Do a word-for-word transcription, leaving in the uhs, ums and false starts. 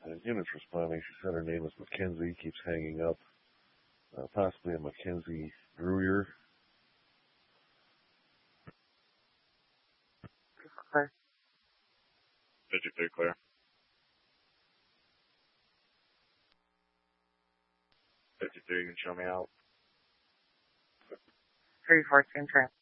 And units responding. She said her name is Mackenzie. Keeps hanging up. Uh, possibly a Mackenzie Gruyer. Clear. fifty-three clear. fifty-three, you can show me out. three fourteen, trans.